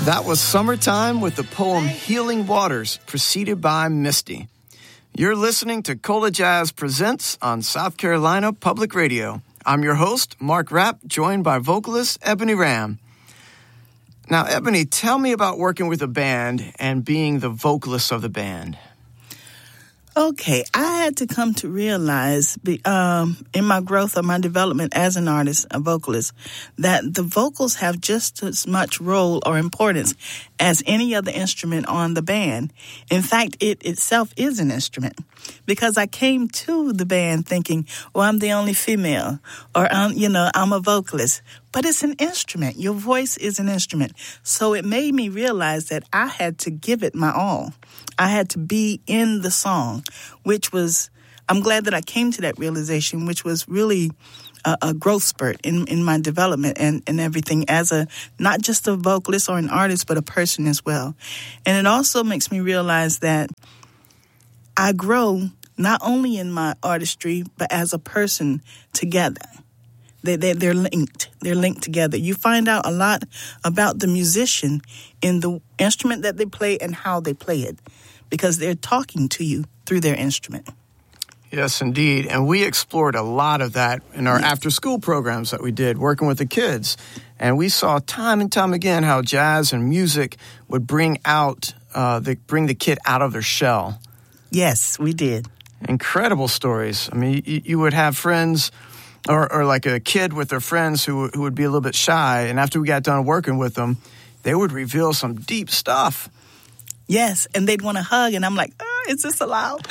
That was Summertime with the poem Healing Waters, preceded by Misty. You're listening to Cola Jazz Presents on South Carolina Public Radio. I'm your host, Mark Rapp, joined by vocalist Ebony Ram. Now, Ebony, tell me about working with a band and being the vocalist of the band. Okay, I had to come to realize in my growth or my development as an artist, a vocalist, that the vocals have just as much role or importance as any other instrument on the band. In fact, it itself is an instrument, because I came to the band thinking, well, I'm the only female, or I'm a vocalist. But it's an instrument. Your voice is an instrument. So it made me realize that I had to give it my all. I had to be in the song, which was, I'm glad that I came to that realization, which was really a growth spurt in my development and everything as not just a vocalist or an artist, but a person as well. And it also makes me realize that I grow not only in my artistry, but as a person together. They're linked. They're linked together. You find out a lot about the musician in the instrument that they play and how they play it, because they're talking to you through their instrument. Yes, indeed. And we explored a lot of that in our after-school programs that we did, working with the kids. And we saw time and time again how jazz and music would bring the kid out of their shell. Yes, we did. Incredible stories. I mean, you would have friends or like a kid with their friends who would be a little bit shy, and after we got done working with them, they would reveal some deep stuff. Yes, and they'd want to hug, and I'm like, is this allowed?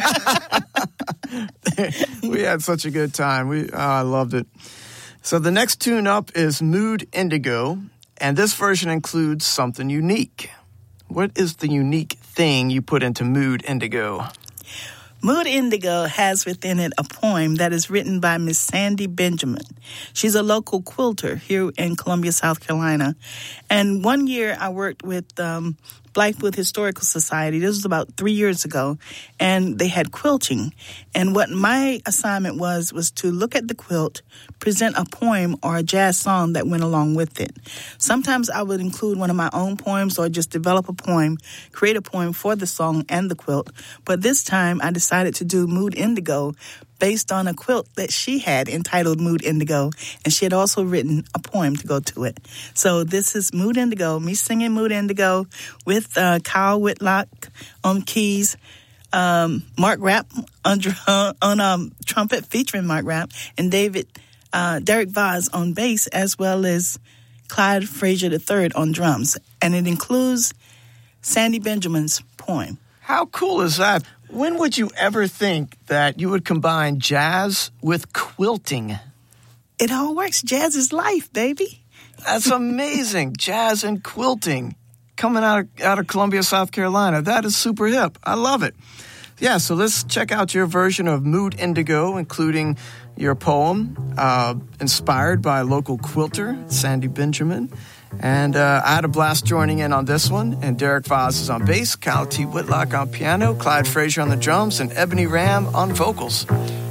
We had such a good time. I loved it. So the next tune up is Mood Indigo, and this version includes something unique. What is the unique thing you put into Mood Indigo? Mood Indigo has within it a poem that is written by Miss Sandy Benjamin. She's a local quilter here in Columbia, South Carolina. And one year I worked with Blythewood Historical Society. This was about 3 years ago. And they had quilting. And what my assignment was to look at the quilt, present a poem or a jazz song that went along with it. Sometimes I would include one of my own poems or just develop a poem, create a poem for the song and the quilt. But this time I decided to do Mood Indigo based on a quilt that she had entitled Mood Indigo, and she had also written a poem to go to it. So this is Mood Indigo, me singing Mood Indigo with Kyle Whitlock on keys, Mark Rapp on trumpet featuring Mark Rapp, and Derek Vaz on bass, as well as Clyde Frazier III on drums. And it includes Sandy Benjamin's poem. How cool is that? When would you ever think that you would combine jazz with quilting? It all works. Jazz is life, baby. That's amazing. Jazz and quilting coming out of Columbia, South Carolina. That is super hip. I love it. Yeah, so let's check out your version of Mood Indigo, including your poem, inspired by a local quilter, Sandy Benjamin. And I had a blast joining in on this one. And Derek Vaz is on bass, Kyle T. Whitlock on piano, Clyde Frazier on the drums, and Ebony Ram on vocals.